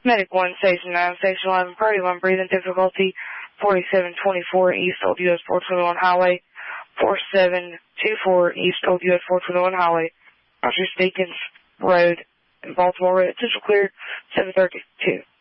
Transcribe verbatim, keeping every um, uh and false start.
Medic one, Station nine, Station eleven, Party one, breathing difficulty, forty-seven twenty-four East Old U S four twenty-one Highway, forty-seven twenty-four East Old U S four twenty-one Highway, Roger Steakins Road, in Baltimore Road, official clear, seven thirty-two.